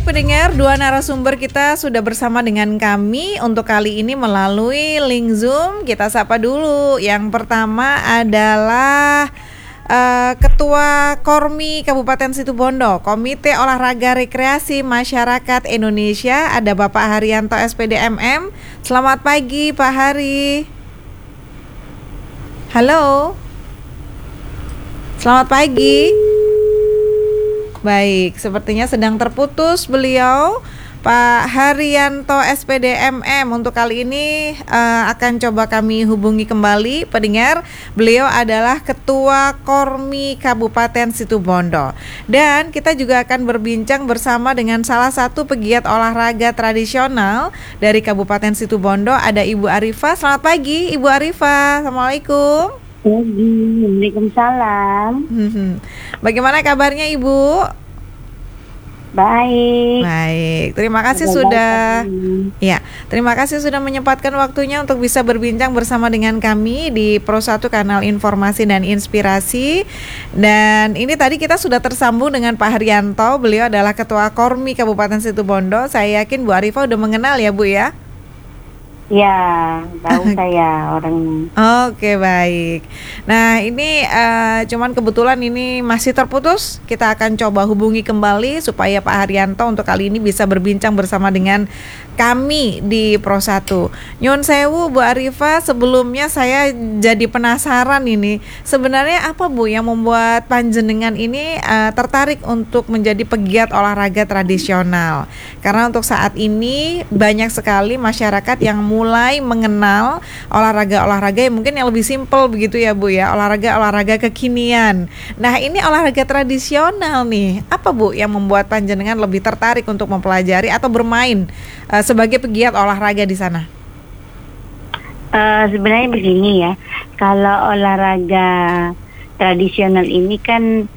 pendengar, dua narasumber kita sudah bersama dengan kami untuk kali ini melalui link Zoom. Kita sapa dulu. Yang pertama adalah Ketua Kormi Kabupaten Situbondo, Komite Olahraga Rekreasi Masyarakat Indonesia, ada Bapak Haryanto SPD MM. Selamat pagi Pak Hari. Halo. Selamat pagi. Baik, sepertinya sedang terputus beliau. Pak Haryanto SPD MM untuk kali ini akan coba kami hubungi kembali. Pendengar, beliau adalah Ketua Kormi Kabupaten Situbondo. Dan kita juga akan berbincang bersama dengan salah satu pegiat olahraga tradisional dari Kabupaten Situbondo, ada Ibu Arifah. Selamat pagi Ibu Arifah. Assalamualaikum. Waalaikumsalam. Bagaimana kabarnya Ibu? Baik. Terima kasih terima kasih sudah menyempatkan waktunya untuk bisa berbincang bersama dengan kami di Pro 1 Kanal Informasi dan Inspirasi. Dan ini tadi kita sudah tersambung dengan Pak Haryanto. Beliau adalah Ketua Kormi Kabupaten Situbondo. Saya yakin Bu Arifah udah mengenal ya Bu ya? Ya, tahu saya orang. Oke, baik. Nah, ini cuman kebetulan ini masih terputus. Kita akan coba hubungi kembali supaya Pak Haryanto untuk kali ini bisa berbincang bersama dengan kami di Pro 1. Nyun sewu Bu Arifah, sebelumnya saya jadi penasaran ini. Sebenarnya apa Bu yang membuat panjenengan ini tertarik untuk menjadi pegiat olahraga tradisional? Karena untuk saat ini banyak sekali masyarakat yang mulai mengenal olahraga-olahraga yang mungkin yang lebih simpel begitu ya Bu ya, olahraga-olahraga kekinian. Nah, ini olahraga tradisional nih. Apa Bu yang membuat panjenengan lebih tertarik untuk mempelajari atau bermain sebagai pegiat olahraga di sana? Sebenarnya begini ya, kalau olahraga tradisional ini kan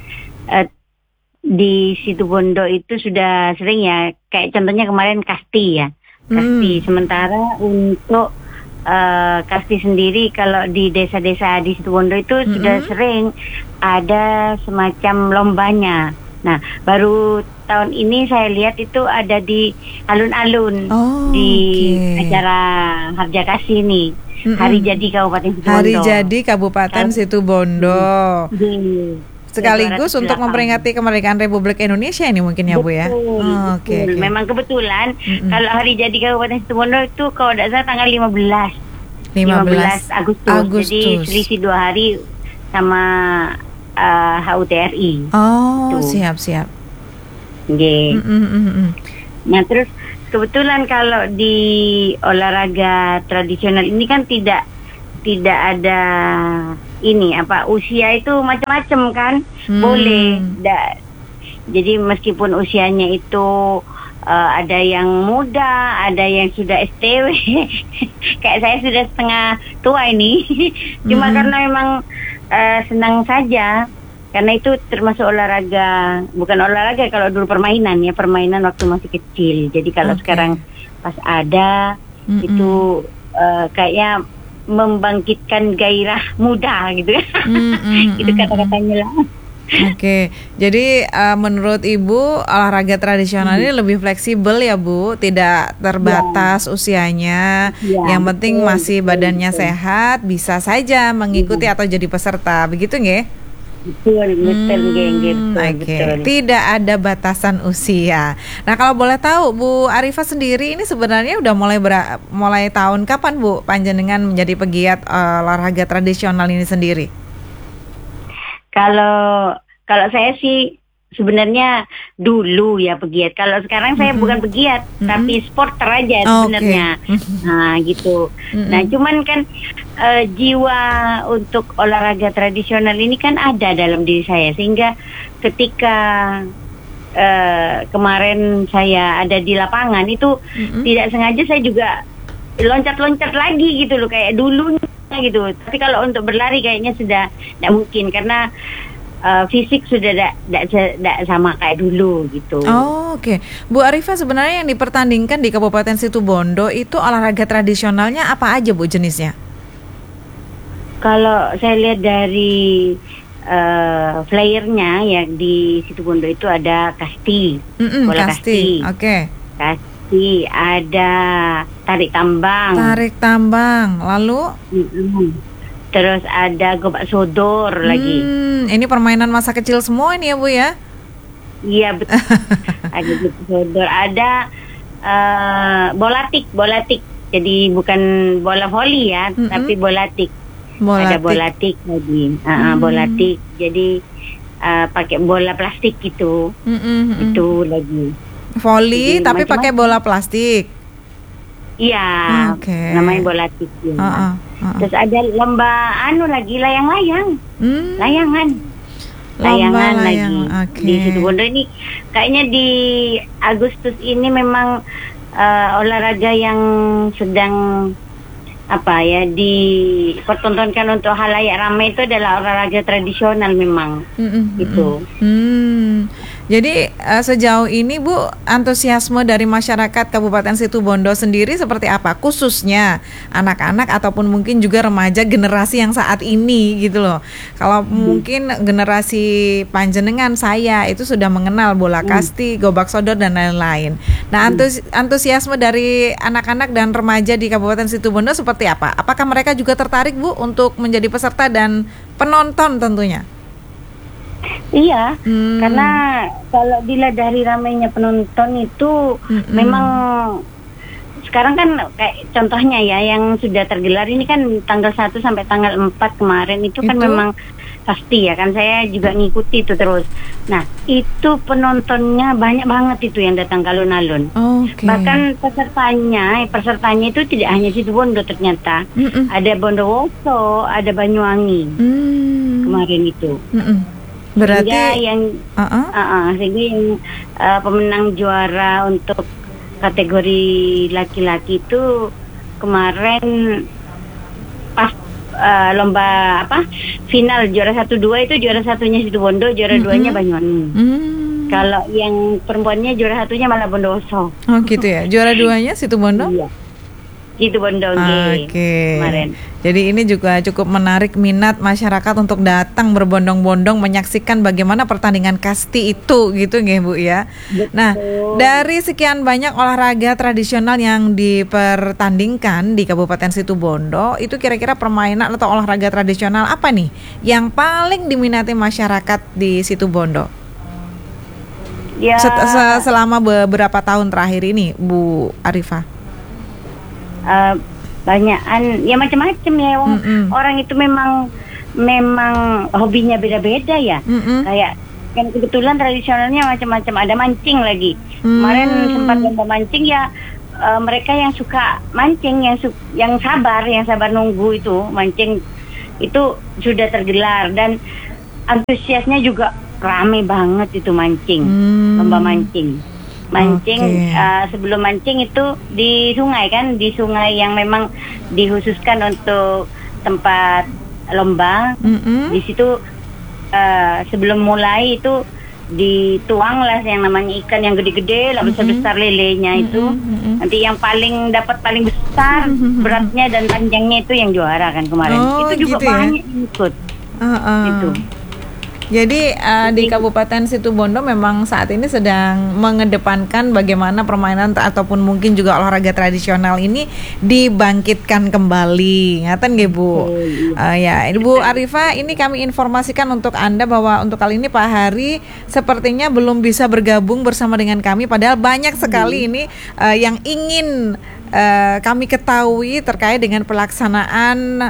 di Situbondo itu sudah sering ya, kayak contohnya kemarin kasti ya. Kasti. Sementara untuk kasti sendiri kalau di desa-desa di Situbondo itu sudah sering ada semacam lombanya. Nah, baru tahun ini saya lihat itu ada di alun-alun di acara Harja Kasih nih. Hari Jadi Kabupaten Situbondo. Hari Jadi Kabupaten Situbondo. Sekaligus untuk memperingati kemerdekaan Republik Indonesia ini mungkin ya Bu ya. Oke. Memang kebetulan kalau Hari Jadi Kabupaten Situbondo itu kalau tidak salah tanggal 15 Agustus. Jadi selisih 2 hari sama HUTRI. Siap. Nah, terus kebetulan kalau di olahraga tradisional ini kan tidak ada ini usia itu macam-macam kan, boleh. Jadi meskipun usianya itu ada yang muda, ada yang sudah STW, kayak saya sudah setengah tua ini, cuma karena memang senang saja, karena itu termasuk olahraga, bukan olahraga kalau dulu permainan waktu masih kecil. Jadi kalau sekarang pas ada itu kayaknya membangkitkan gairah muda gitu ya. Itu kata-katanya lah. Oke, jadi menurut Ibu olahraga tradisional ini lebih fleksibel ya Bu, tidak terbatas usianya. Yang penting masih badannya sehat, bisa saja mengikuti atau jadi peserta, begitu nggih? Betul. Tidak ada batasan usia. Nah, kalau boleh tahu Bu Arifah sendiri ini sebenarnya udah mulai tahun kapan Bu panjenengan menjadi pegiat olahraga tradisional ini sendiri? Kalau saya sih sebenarnya dulu ya pegiat. Kalau sekarang saya bukan pegiat, tapi sporter aja sebenarnya. Nah, gitu. Nah, cuman kan jiwa untuk olahraga tradisional ini kan ada dalam diri saya, sehingga ketika kemarin saya ada di lapangan itu tidak sengaja saya juga loncat-loncat lagi gitu loh, kayak dulu gitu. Tapi kalau untuk berlari kayaknya sudah tidak mungkin karena fisik sudah tidak sama kayak dulu gitu. Oke. Bu Arifah, sebenarnya yang dipertandingkan di Kabupaten Situbondo itu olahraga tradisionalnya apa aja Bu jenisnya? Kalau saya lihat dari flyernya yang di Situbondo itu ada kasti, bola kasti. Oke. Kasti, ada tarik tambang. Tarik tambang, lalu? Terus ada gobak sodor lagi. Ini permainan masa kecil semua ini ya Bu ya? Iya betul. Ada gobak sodor, ada bola tik. Jadi bukan bola voli ya, tapi bola tik. Ada bola tik lagi, bola tik. Jadi pakai bola plastik gitu, itu lagi. Voli tapi pakai bola plastik. Iya, namanya bola tik. Ya. Terus ada lomba lagi layang-layang, layangan lagi. Di Situbondo ini kayaknya di Agustus ini memang olahraga yang sedang dipertontonkan untuk halayak ramai itu adalah olahraga tradisional memang. Itu. Jadi sejauh ini Bu, antusiasme dari masyarakat Kabupaten Situbondo sendiri seperti apa? Khususnya anak-anak ataupun mungkin juga remaja generasi yang saat ini gitu loh. Kalau mungkin generasi panjenengan saya itu sudah mengenal bola kasti, gobak sodor dan lain-lain. Nah, antusiasme dari anak-anak dan remaja di Kabupaten Situbondo seperti apa? Apakah mereka juga tertarik Bu untuk menjadi peserta dan penonton tentunya? Iya, karena kalau dilihat dari ramainya penonton itu memang sekarang kan kayak contohnya ya yang sudah tergelar ini kan tanggal 1 sampai tanggal 4 kemarin itu kan memang pasti ya kan, saya juga ngikuti itu terus. Nah, itu penontonnya banyak banget itu yang datang ke alun-alun. Bahkan pesertanya itu tidak hanya Situbondo ternyata. Ada Bondowoso, ada Banyuwangi. Kemarin itu. Berarti sehingga yang pemenang juara untuk kategori laki-laki itu kemarin pas lomba final juara 1-2 itu juara satunya Situbondo, juara 2-nya Banyuwangi. Kalau yang perempuannya juara 1-nya malah Bondowoso. Oh gitu ya. Juara 2-nya Situbondo? Iya. Situbondo kemarin. Jadi ini juga cukup menarik minat masyarakat untuk datang berbondong-bondong menyaksikan bagaimana pertandingan kasti itu gitu nggih Bu ya. Betul. Nah, dari sekian banyak olahraga tradisional yang dipertandingkan di Kabupaten Situbondo, itu kira-kira permainan atau olahraga tradisional apa nih yang paling diminati masyarakat di Situbondo? Ya. Selama beberapa tahun terakhir ini, Bu Arifah. Banyakan ya macam-macam ya orang itu memang hobinya beda-beda ya. Kayak kan kebetulan tradisionalnya macam-macam, ada mancing lagi. Kemarin sempat lomba mancing ya, mereka yang suka mancing yang sabar nunggu itu mancing itu sudah tergelar dan antusiasnya juga rame banget itu mancing. Lomba mancing. Sebelum mancing itu di sungai yang memang dikhususkan untuk tempat lomba. Di situ sebelum mulai itu dituanglah yang namanya ikan yang gede-gede lah, besar-besar lelenya itu. Nanti yang paling besar beratnya dan panjangnya itu yang juara kan kemarin. Itu juga gitu banyak yang ikut. Itu. Jadi di Kabupaten Situbondo memang saat ini sedang mengedepankan bagaimana permainan ataupun mungkin juga olahraga tradisional ini dibangkitkan kembali. Ngaten nggih Bu? Ya, Ibu Arifah, ini kami informasikan untuk Anda bahwa untuk kali ini Pak Hari sepertinya belum bisa bergabung bersama dengan kami, padahal banyak sekali ini yang ingin kami ketahui terkait dengan pelaksanaan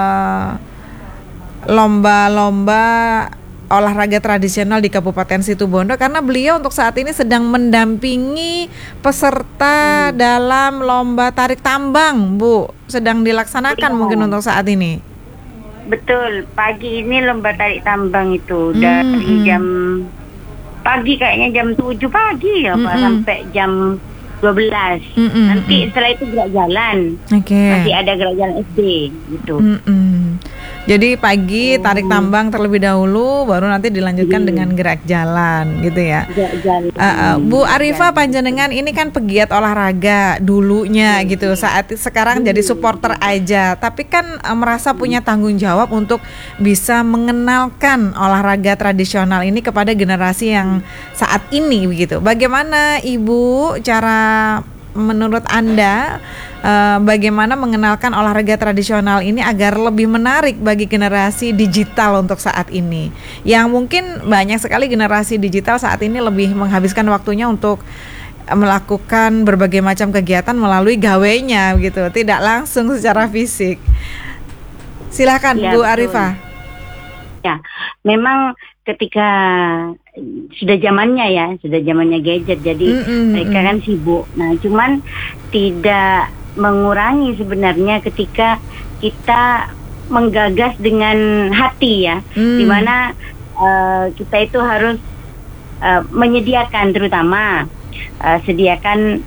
lomba-lomba olahraga tradisional di Kabupaten Situbondo, karena beliau untuk saat ini sedang mendampingi peserta dalam lomba tarik tambang, Bu. Sedang dilaksanakan mungkin untuk saat ini. Betul, pagi ini lomba tarik tambang itu dari jam pagi kayaknya jam 7 pagi ya Pak, sampai jam 12. Nanti setelah itu gerak jalan. Masih ada gerak jalan SD gitu. Jadi pagi tarik tambang terlebih dahulu, baru nanti dilanjutkan dengan gerak jalan, gitu ya. Bu Arifah, panjenengan ini kan pegiat olahraga dulunya gitu. Saat sekarang jadi supporter aja, tapi kan merasa punya tanggung jawab untuk bisa mengenalkan olahraga tradisional ini kepada generasi yang saat ini begitu. Bagaimana Ibu cara menurut Anda bagaimana mengenalkan olahraga tradisional ini agar lebih menarik bagi generasi digital untuk saat ini, yang mungkin banyak sekali generasi digital saat ini lebih menghabiskan waktunya untuk melakukan berbagai macam kegiatan melalui gawainya gitu, tidak langsung secara fisik. Silakan Ya, Bu betul. Arifah. Ya, memang ketika sudah zamannya gadget, jadi mereka kan sibuk. Nah, cuman tidak mengurangi sebenarnya ketika kita menggagas dengan hati ya, dimana kita itu harus menyediakan, terutama sediakan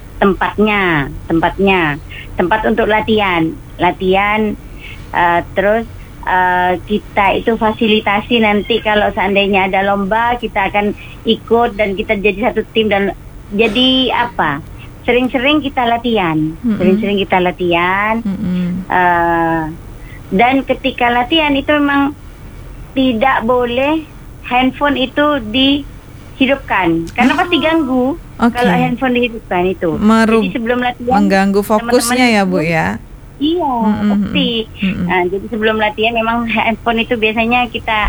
tempat untuk latihan, terus kita itu fasilitasi nanti kalau seandainya ada lomba kita akan ikut dan kita jadi satu tim, dan jadi sering-sering kita latihan, dan ketika latihan itu memang tidak boleh handphone itu dihidupkan karena pasti ganggu. Kalau handphone dihidupkan itu jadi sebelum latihan mengganggu fokusnya ya Bu ya. Iya, pasti. Nah, jadi sebelum latihan memang handphone itu biasanya kita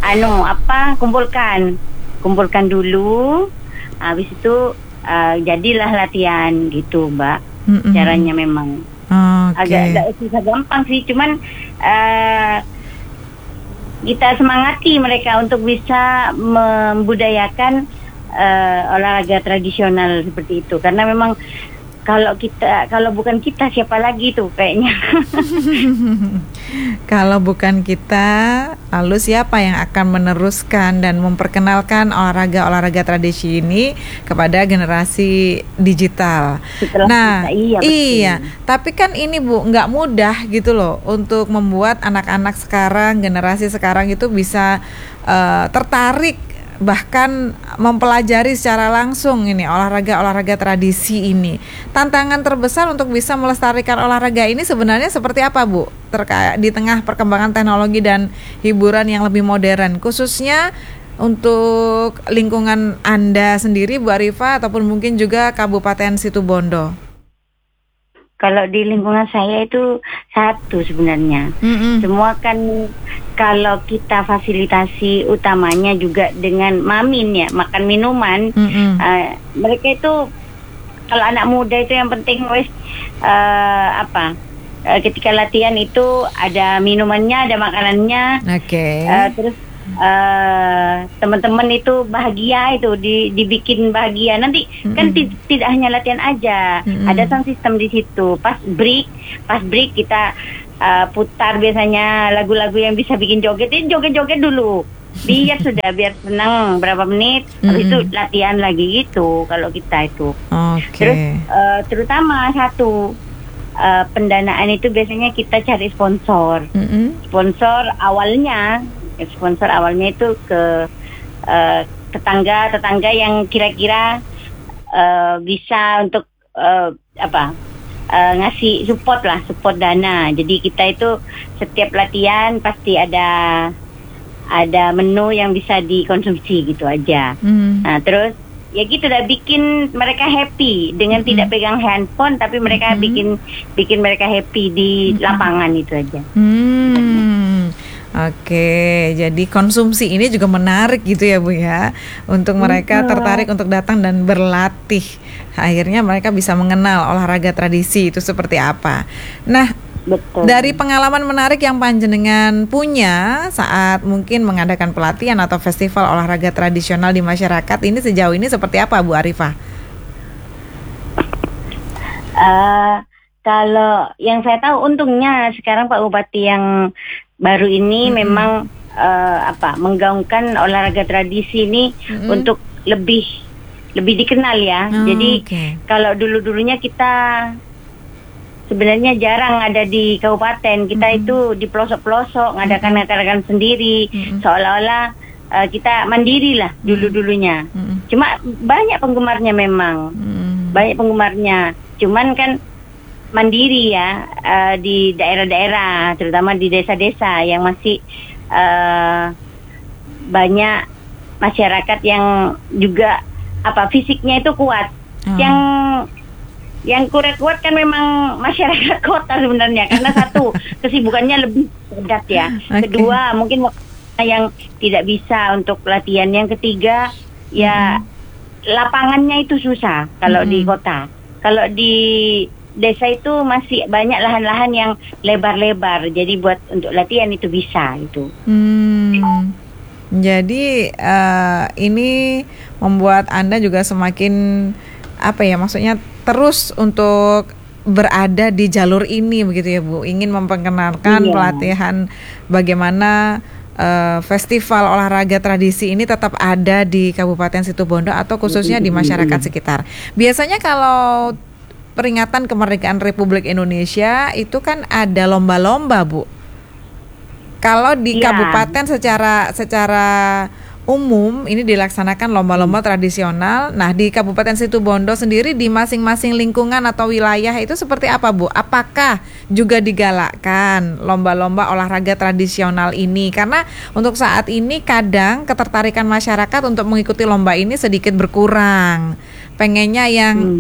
kumpulkan dulu. Habis itu jadilah latihan gitu, Mbak. Caranya memang agak susah gampang sih, cuman kita semangati mereka untuk bisa membudayakan olahraga tradisional seperti itu, karena memang kalau bukan kita siapa lagi tuh kayaknya. Kalau bukan kita, lalu siapa yang akan meneruskan dan memperkenalkan olahraga tradisi ini kepada generasi digital? Setelah kita, iya. Tapi kan ini Bu, nggak mudah gitu loh untuk membuat anak-anak sekarang, generasi sekarang itu bisa tertarik, bahkan mempelajari secara langsung ini olahraga tradisi ini. Tantangan terbesar untuk bisa melestarikan olahraga ini sebenarnya seperti apa Bu? Terkait di tengah perkembangan teknologi dan hiburan yang lebih modern, khususnya untuk lingkungan Anda sendiri Bu Arifah, ataupun mungkin juga Kabupaten Situbondo. Kalau di lingkungan saya itu satu sebenarnya. Semua kan kalau kita fasilitasi utamanya juga dengan mamin ya, makan minuman. Mereka itu kalau anak muda itu yang penting ketika latihan itu ada minumannya, ada makanannya. Terus teman-teman itu bahagia, itu dibikin bahagia. Nanti kan tidak hanya latihan aja, ada sound system di situ. Pas break kita putar biasanya lagu-lagu yang bisa bikin joget. Ini joget-joget dulu, biar senang berapa menit, habis itu latihan lagi gitu. Kalau kita itu, terus terutama satu pendanaan itu biasanya kita cari sponsor. Sponsor awalnya itu ke tetangga yang kira-kira bisa untuk ngasih support dana. Jadi kita itu setiap latihan pasti ada menu yang bisa dikonsumsi gitu aja. Nah, terus ya gitu udah bikin mereka happy dengan tidak pegang handphone, tapi mereka bikin mereka happy di lapangan itu aja. Oke, jadi konsumsi ini juga menarik gitu ya Bu ya, untuk mereka tertarik untuk datang dan berlatih. Akhirnya mereka bisa mengenal olahraga tradisi itu seperti apa. Nah, betul. Dari pengalaman menarik yang panjenengan punya saat mungkin mengadakan pelatihan atau festival olahraga tradisional di masyarakat ini, sejauh ini seperti apa Bu Arifah? Kalau yang saya tahu, untungnya sekarang Pak Bupati yang baru ini memang menggaungkan olahraga tradisi ini untuk lebih dikenal ya. Jadi kalau dulunya kita sebenarnya jarang ada di kabupaten. Kita itu di pelosok-pelosok ngadakan sendiri, seolah-olah kita mandiri lah dulu-dulunya. Cuma banyak penggemarnya memang, banyak penggemarnya. Cuman kan mandiri ya, di daerah-daerah, terutama di desa-desa yang masih banyak masyarakat yang juga fisiknya itu kuat. Yang kuat kan memang masyarakat kota sebenarnya, karena satu kesibukannya lebih padat ya. Kedua mungkin yang tidak bisa untuk latihan. Yang ketiga ya lapangannya itu susah kalau di kota. Kalau di desa itu masih banyak lahan-lahan yang lebar-lebar, jadi buat untuk latihan itu bisa itu. Jadi ini membuat Anda juga semakin maksudnya terus untuk berada di jalur ini begitu ya Bu, ingin memperkenalkan pelatihan bagaimana festival olahraga tradisi ini tetap ada di Kabupaten Situbondo atau khususnya di masyarakat sekitar. Biasanya kalau peringatan kemerdekaan Republik Indonesia itu kan ada lomba-lomba Bu. Kalau di kabupaten secara umum ini dilaksanakan lomba-lomba tradisional. Nah, di Kabupaten Situbondo sendiri di masing-masing lingkungan atau wilayah itu seperti apa, Bu? Apakah juga digalakkan lomba-lomba olahraga tradisional ini? Karena untuk saat ini kadang ketertarikan masyarakat untuk mengikuti lomba ini sedikit berkurang. Pengennya yang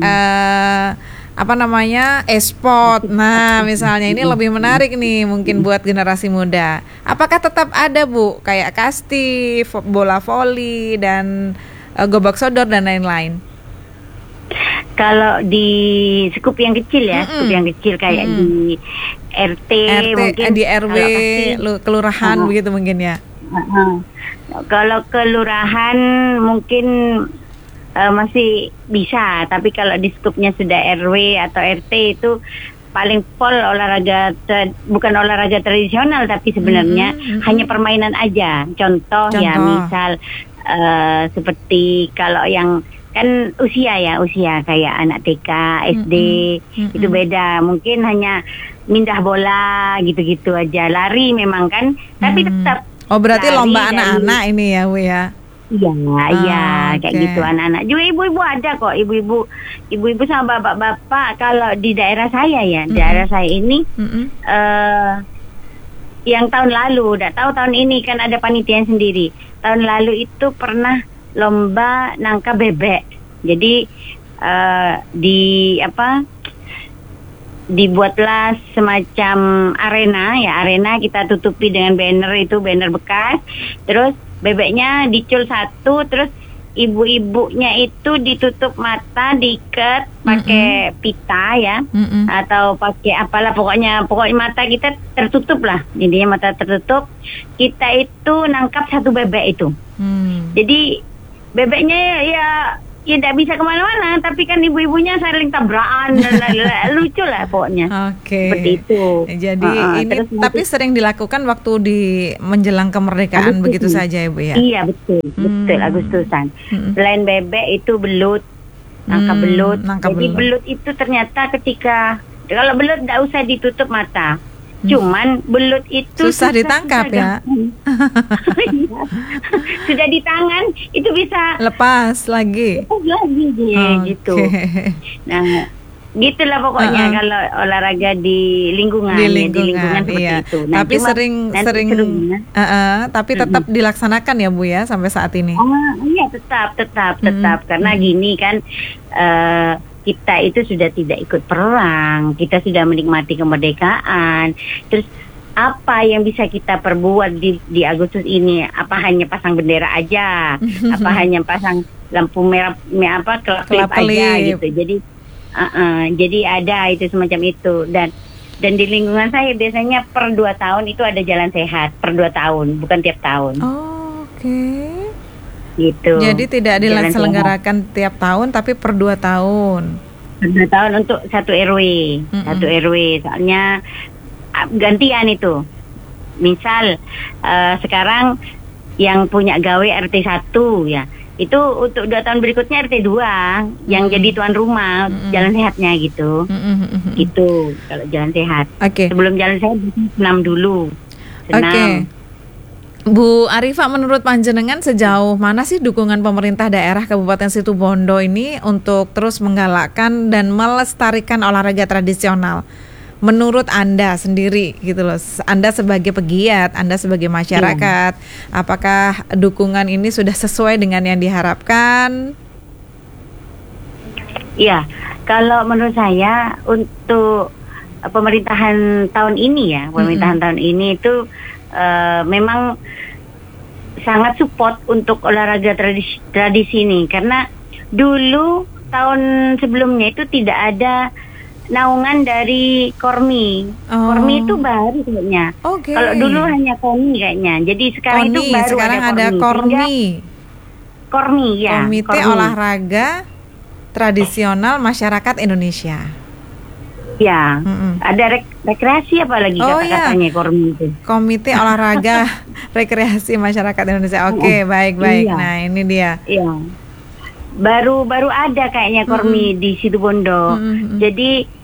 e-sport. Nah, misalnya ini lebih menarik nih mungkin buat generasi muda. Apakah tetap ada Bu kayak kasti, bola voli dan gobak sodor dan lain-lain? Kalau di skup yang kecil ya, skup yang kecil kayak di RT mungkin, di RW, kelurahan begitu mungkin ya. Kalau kelurahan mungkin masih bisa, tapi kalau di skupnya sudah RW atau RT itu paling pol olahraga bukan olahraga tradisional, tapi sebenarnya hanya permainan aja. Contoh ya misal seperti kalau yang kan usia kayak anak TK, SD itu beda, mungkin hanya mindah bola gitu-gitu aja, lari memang kan, tapi tetap. Oh berarti lomba anak-anak ini ya Bu ya? Iya, kayak gitu anak-anak. Juga ibu-ibu ada kok, ibu-ibu sama bapak-bapak. Kalau di daerah saya ya, daerah saya ini, yang tahun lalu, tidak tahu tahun ini kan ada panitia sendiri. Tahun lalu itu pernah lomba nangkap bebek. Jadi dibuatlah semacam arena kita tutupi dengan banner bekas, terus bebeknya dicul satu, terus ibu-ibunya itu ditutup mata, diikat pakai pita ya, atau pakai apalah, pokoknya mata kita tertutup lah, jadinya mata tertutup. Kita itu nangkap satu bebek itu. Jadi bebeknya ya tidak bisa kemana-mana, tapi kan ibu-ibunya saling tabrakan, lucu lah pokoknya. Seperti itu. Jadi ini tapi sering dilakukan waktu di menjelang kemerdekaan begitu saja ya Bu ya? Iya betul Agustusan. Selain bebek itu belut, nangka belut. Jadi belut itu ternyata kalau belut tidak usah ditutup mata. Cuman belut itu susah ditangkap ya. Sudah di tangan itu bisa lepas lagi gitu. Nah, gitulah pokoknya kalau olahraga di lingkungan seperti itu. Nah, tapi sering tapi tetap dilaksanakan ya Bu ya sampai saat ini. Iya tetap karena gini kan, kita itu sudah tidak ikut perang, kita sudah menikmati kemerdekaan. Terus apa yang bisa kita perbuat di Agustus ini? Apa hanya pasang bendera aja? Apa hanya pasang lampu merah kelap-kelip aja gitu? Jadi ada itu semacam itu. Dan di lingkungan saya biasanya per 2 tahun itu ada jalan sehat, per 2 tahun, bukan tiap tahun. Gitu. Jadi tidak diselenggarakan tiap tahun tapi per 2 tahun. Per 2 tahun untuk satu RW. Satu RW. Soalnya gantian itu. Misal sekarang yang punya gawe RT 1 ya. Itu untuk 2 tahun berikutnya RT 2 yang jadi tuan rumah jalan sehatnya gitu. Gitu kalau jalan sehat. Oke. Sebelum jalan sehat senam dulu. Oke. Bu Arifah, menurut panjenengan sejauh mana sih dukungan pemerintah daerah Kabupaten Situbondo ini untuk terus menggalakkan dan melestarikan olahraga tradisional? Menurut Anda sendiri gitu loh, Anda sebagai pegiat, Anda sebagai masyarakat, apakah dukungan ini sudah sesuai dengan yang diharapkan? Iya, kalau menurut saya untuk pemerintahan tahun ini tahun ini itu memang sangat support untuk olahraga tradisi ini, karena dulu tahun sebelumnya itu tidak ada naungan dari Kormi. Kormi itu baru kayaknya. Kalau dulu hanya Kormi kayaknya. Jadi sekarang itu baru sekarang ada Kormi. Kormi ya. Komite Olahraga Tradisional Masyarakat Indonesia. Ya. Ada rekreasi apalagi kata-katanya Kormi itu. Komite Olahraga Rekreasi Masyarakat Indonesia. Oke, baik-baik. Nah, ini dia. Iya. Baru ada kayaknya Kormi di Situbondo. Jadi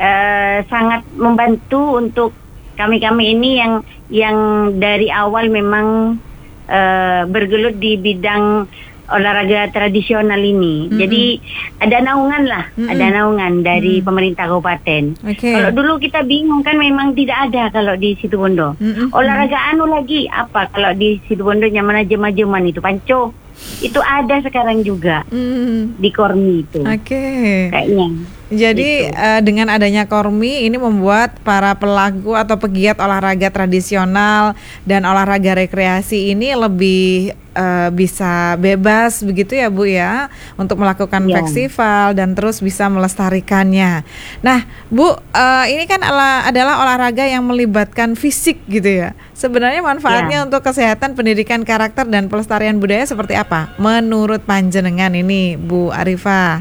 sangat membantu untuk kami ini yang dari awal memang bergelut di bidang olahraga tradisional ini. Jadi ada naungan lah, ada naungan dari pemerintah kabupaten. Kalau dulu kita bingung kan, memang tidak ada kalau di Situbondo. Olahraga lagi apa kalau di Situbondo, nyaman jem-jeman itu panco. Itu ada sekarang juga di Kormi itu. Kayaknya. Jadi dengan adanya Kormi ini membuat para pelaku atau pegiat olahraga tradisional dan olahraga rekreasi ini lebih bisa bebas begitu ya Bu ya, untuk melakukan festival dan terus bisa melestarikannya. Nah Bu, ini kan adalah olahraga yang melibatkan fisik gitu ya. Sebenarnya manfaatnya untuk kesehatan, pendidikan karakter dan pelestarian budaya seperti apa menurut panjenengan ini Bu Arifah?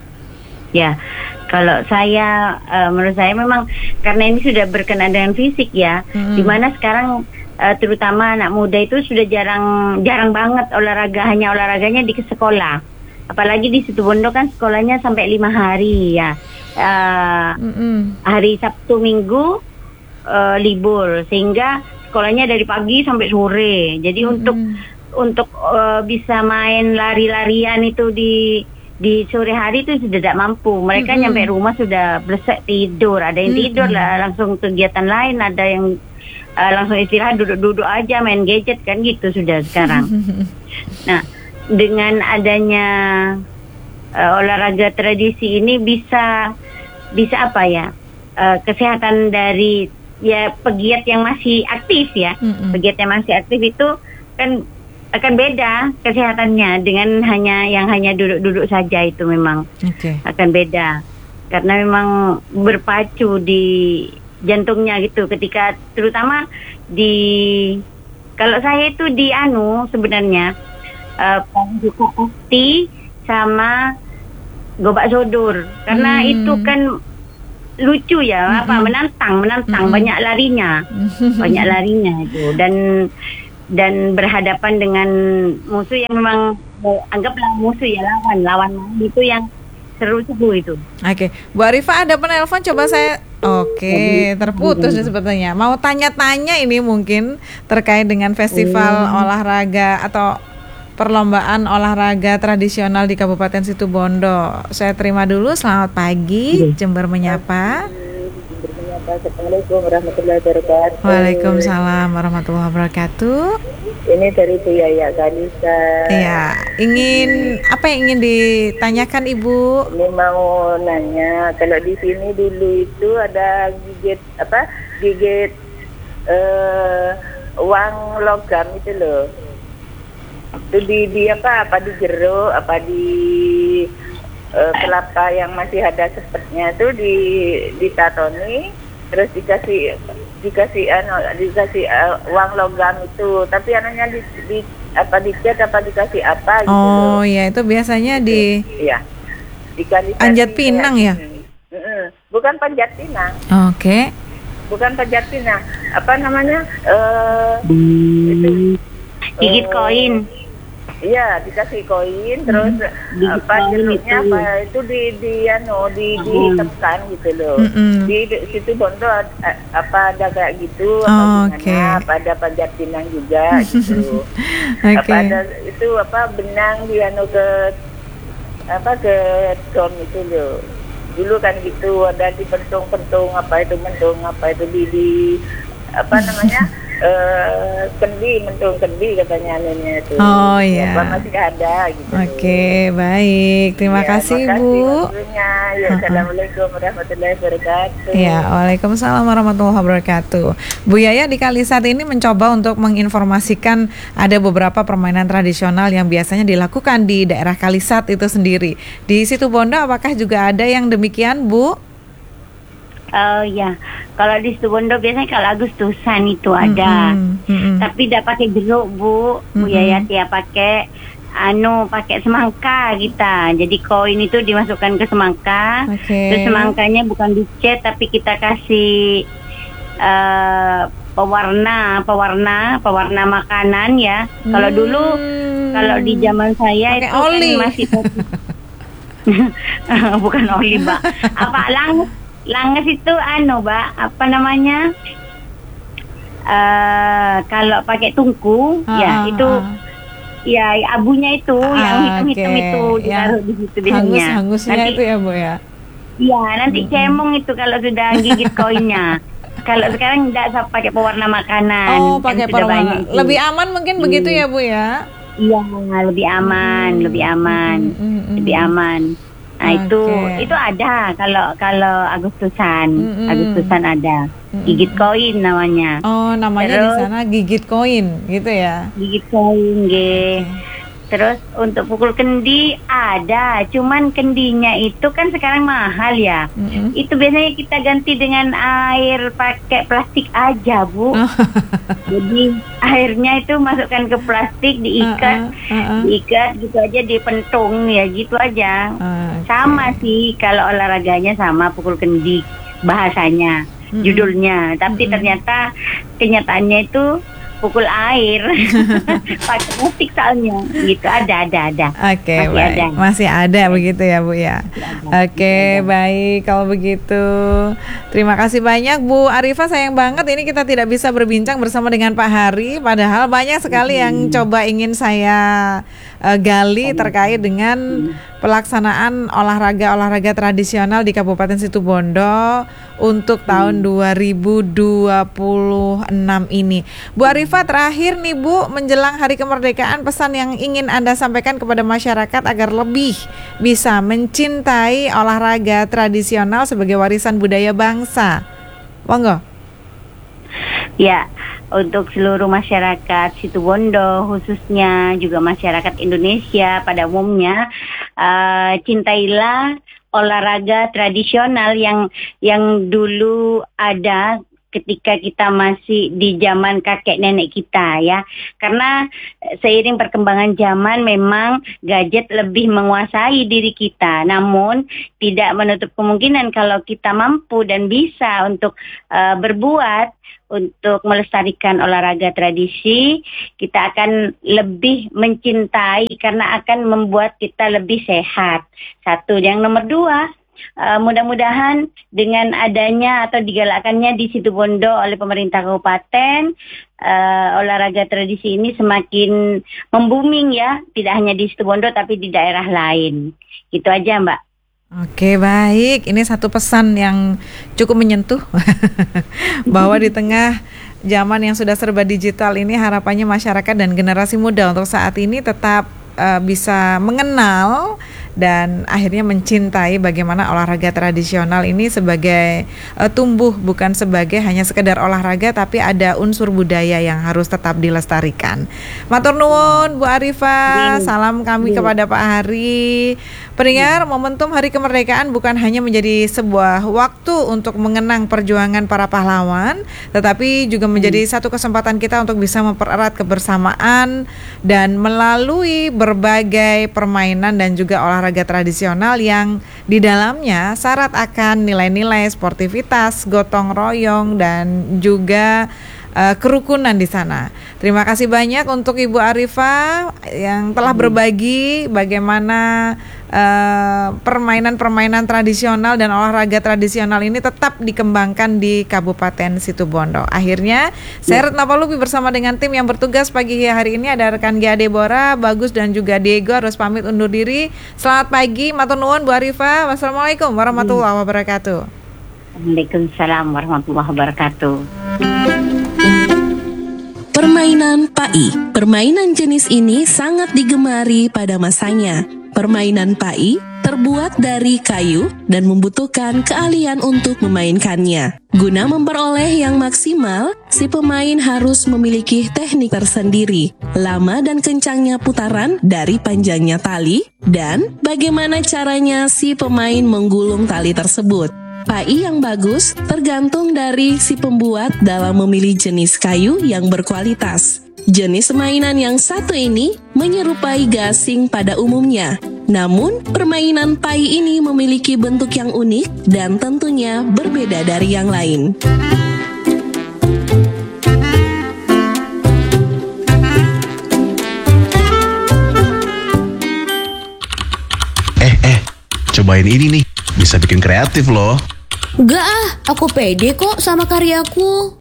Ya, kalau saya menurut saya memang karena ini sudah berkenaan dengan fisik ya, dimana sekarang terutama anak muda itu sudah jarang banget hanya olahraganya di sekolah. Apalagi di Situbondo kan sekolahnya sampai 5 hari ya. Hari Sabtu Minggu libur, sehingga sekolahnya dari pagi sampai sore. Jadi untuk bisa main lari-larian itu di sore hari itu sudah tidak mampu. Mereka nyampe rumah sudah blesek tidur. Ada yang tidur lah, langsung kegiatan lain. Ada yang langsung istirahat, duduk-duduk aja main gadget kan gitu sudah sekarang. Nah, dengan adanya olahraga tradisi ini bisa apa ya? Kesehatan dari ya pegiat yang masih aktif ya. Pegiat yang masih aktif itu kan akan beda kesehatannya dengan hanya duduk-duduk saja, itu memang akan beda, karena memang berpacu di jantungnya gitu, ketika terutama kalau saya itu sebenarnya pasti sama gobak sodor, karena itu kan lucu ya, menantang banyak larinya itu, dan berhadapan dengan musuh yang memang anggaplah musuh ya, lawan itu yang seru-seru itu. Bu Arifah ada penelpon, coba saya terputus sepertinya. Mau tanya-tanya ini mungkin terkait dengan festival olahraga atau perlombaan olahraga tradisional di Kabupaten Situbondo. Saya terima dulu. Selamat pagi, Jember Menyapa. Assalamualaikum warahmatullahi wabarakatuh. Waalaikumsalam warahmatullahi wabarakatuh. Ini dari Bu Yaya Kalisa. Iya, apa yang ingin ditanyakan Ibu? Ini mau nanya, kalau di sini dulu itu ada gigit uang logam itu loh. Itu di apa di jeruk, apa di kelapa yang masih ada sepetnya itu ditatoni, terus dikasih uang logam itu, tapi anaknya dicat apa dikasih apa gitu. Ya itu biasanya di Panjat Pinang ya? Bukan Panjat Pinang. Bukan Panjat Pinang. Apa namanya? Itu gigit koin. Iya, dikasih koin, terus jeruknya itu dihitamkan gitu loh. Di situ Bondo ada kayak gitu, gimana, ada panjat pinang juga gitu. Ada itu benang ke dom itu loh. Dulu kan gitu, ada di pentung-pentung di mentung kendi katanya nenek itu. Oh iya. Masih ada gitu. Oke, baik. Terima kasih Bu. Ya, Assalamualaikum warahmatullahi wabarakatuh. Ya, Waalaikumsalam warahmatullahi wabarakatuh. Bu Yaya di Kalisat ini mencoba untuk menginformasikan ada beberapa permainan tradisional yang biasanya dilakukan di daerah Kalisat itu sendiri. Di Situbondo apakah juga ada yang demikian, Bu? Ya, kalau di Situbondo biasanya kalau Agustusan itu ada, tapi tidak pakai jeruk Bu Yaya ya pakai semangka kita. Jadi koin itu dimasukkan ke semangka, terus semangkanya bukan dicet tapi kita kasih pewarna makanan ya. Kalau dulu kalau di zaman saya pake itu oli. Kan masih bukan oli Mbak. Langes itu Mbak, apa namanya? Kalau pakai tungku itu ya abunya itu yang hitam-hitam itu ditaruh di situ biasanya. Hangusnya nanti, itu ya Bu ya. Iya, nanti cemong itu kalau sudah gigit koinnya. Kalau sekarang tidak pakai pewarna makanan. Oh, pakai pewarna. Lebih aman mungkin begitu ya Bu ya? Iya, lebih aman. Nah itu ada kalau Agustusan ada gigit koin namanya. Oh, namanya di sana gigit koin gitu ya? Gigit koin, Terus untuk pukul kendi ada, cuman kendinya itu kan sekarang mahal ya. Itu biasanya kita ganti dengan air pakai plastik aja Bu. Jadi airnya itu masukkan ke plastik, diikat gitu aja, dipentung ya gitu aja. Sama sih kalau olahraganya sama pukul kendi bahasanya, judulnya. Tapi ternyata kenyataannya itu pukul air pakai plastik soalnya gitu. Ada Oke, baik. Masih ada begitu ya Bu ya. Oke, baik kalau begitu. Terima kasih banyak Bu Arifah. Sayang banget ini kita tidak bisa berbincang bersama dengan Pak Hari, padahal banyak sekali yang coba ingin saya gali terkait dengan pelaksanaan olahraga tradisional di Kabupaten Situbondo untuk tahun 2026 ini. Bu Arifah, terakhir nih Bu, menjelang Hari Kemerdekaan, pesan yang ingin Anda sampaikan kepada masyarakat agar lebih bisa mencintai olahraga tradisional sebagai warisan budaya bangsa. Monggo. Ya, untuk seluruh masyarakat Situbondo khususnya juga masyarakat Indonesia pada umumnya, cintailah olahraga tradisional yang dulu ada ketika kita masih di zaman kakek nenek kita ya. Karena seiring perkembangan zaman memang gadget lebih menguasai diri kita. Namun tidak menutup kemungkinan kalau kita mampu dan bisa untuk berbuat untuk melestarikan olahraga tradisi, kita akan lebih mencintai karena akan membuat kita lebih sehat. Satu. Yang nomor dua, mudah-mudahan dengan adanya atau digalakkannya di Situbondo oleh pemerintah kabupaten, olahraga tradisi ini semakin membuming ya, tidak hanya di Situbondo tapi di daerah lain. Gitu aja Mbak. Oke, baik. Ini satu pesan yang cukup menyentuh bahwa di tengah zaman yang sudah serba digital ini, harapannya masyarakat dan generasi muda untuk saat ini tetap bisa mengenal dan akhirnya mencintai bagaimana olahraga tradisional ini sebagai tumbuh, bukan sebagai hanya sekedar olahraga, tapi ada unsur budaya yang harus tetap dilestarikan. Matur nuwun Bu Arifah, salam kami kepada Pak Hari. Pendengar, momentum Hari Kemerdekaan bukan hanya menjadi sebuah waktu untuk mengenang perjuangan para pahlawan, tetapi juga menjadi satu kesempatan kita untuk bisa mempererat kebersamaan dan melalui berbagai permainan dan juga olahraga tradisional yang di dalamnya syarat akan nilai-nilai sportivitas, gotong royong dan juga kerukunan di sana. Terima kasih banyak untuk Ibu Arifah yang telah berbagi bagaimana permainan-permainan tradisional dan olahraga tradisional ini tetap dikembangkan di Kabupaten Situbondo. Akhirnya, saya Retno Palupi bersama dengan tim yang bertugas pagi hari ini ada rekan Gia Deborah, Bagus dan juga Diego harus pamit undur diri. Selamat pagi, matur nuwun Bu Arifah. Wassalamualaikum warahmatullahi wabarakatuh. Waalaikumsalam warahmatullahi wabarakatuh. Permainan pai. Permainan jenis ini sangat digemari pada masanya. Permainan pai terbuat dari kayu dan membutuhkan keahlian untuk memainkannya. Guna memperoleh yang maksimal, si pemain harus memiliki teknik tersendiri, lama dan kencangnya putaran dari panjangnya tali, dan bagaimana caranya si pemain menggulung tali tersebut. Pai yang bagus tergantung dari si pembuat dalam memilih jenis kayu yang berkualitas. Jenis mainan yang satu ini menyerupai gasing pada umumnya. Namun, permainan pai ini memiliki bentuk yang unik dan tentunya berbeda dari yang lain. Cobain ini nih, bisa bikin kreatif loh. Enggak ah, aku pede kok sama karyaku.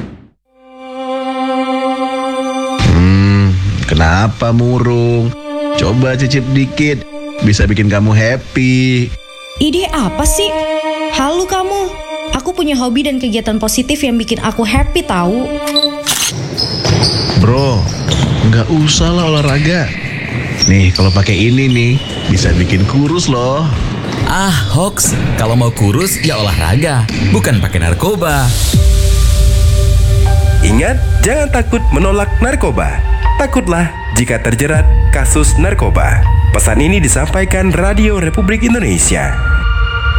Kenapa murung? Coba cicip dikit, bisa bikin kamu happy. Ide apa sih? Halu kamu, aku punya hobi dan kegiatan positif yang bikin aku happy tahu. Bro, nggak usah lah olahraga. Nih, kalau pakai ini nih, bisa bikin kurus loh. Ah, hoax. Kalau mau kurus, ya olahraga, bukan pakai narkoba. Ingat, jangan takut menolak narkoba. Takutlah jika terjerat kasus narkoba. Pesan ini disampaikan Radio Republik Indonesia.